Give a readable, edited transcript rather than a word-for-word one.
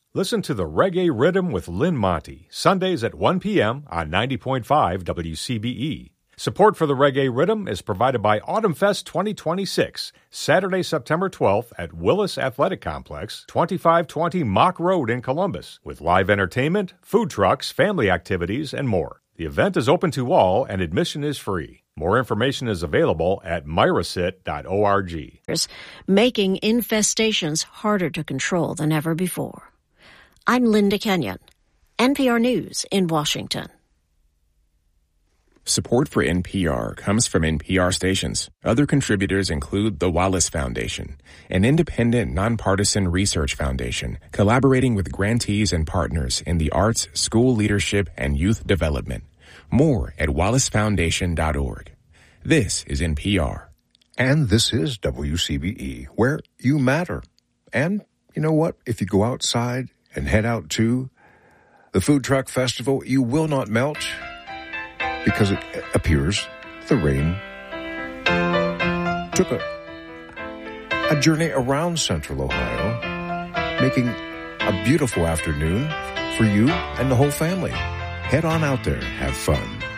Listen to the Reggae Rhythm with Lynn Monty, Sundays at 1 p.m. on 90.5 WCBE. Support for the Reggae Rhythm is provided by Autumn Fest 2026, Saturday, September 12th at Willis Athletic Complex, 2520 Mock Road in Columbus, with live entertainment, food trucks, family activities, and more. The event is open to all and admission is free. More information is available at myrasit.org. Making infestations harder to control than ever before. I'm Linda Kenyon, NPR News in Washington. Support for NPR comes from NPR stations. Other contributors include the Wallace Foundation, an independent, nonpartisan research foundation collaborating with grantees and partners in the arts, school leadership, and youth development. More at wallacefoundation.org. This is NPR. And this is WCBE, where you matter. And you know what? If you go outside and head out to the Food Truck Festival, you will not melt, because it appears the rain took a journey around central Ohio, making a beautiful afternoon for you and the whole family. Head on out there, have fun.